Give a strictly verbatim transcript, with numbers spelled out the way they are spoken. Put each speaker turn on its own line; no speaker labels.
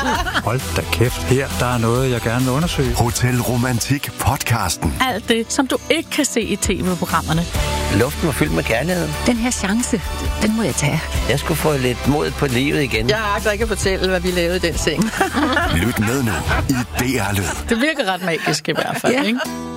Hold da kæft, her der er noget, jeg gerne vil undersøge.
Hotel Romantik podcasten.
Alt det, som du ikke kan se i tv-programmerne.
Luften var fyldt med kærlighed.
Den her chance, den må jeg tage.
Jeg skulle få lidt mod på livet igen.
Jeg agter ikke at fortælle, hvad vi lavede i den seng.
Lyt med nu i D R Lyd.
Det virker ret magisk i hvert fald, ja. Ikke?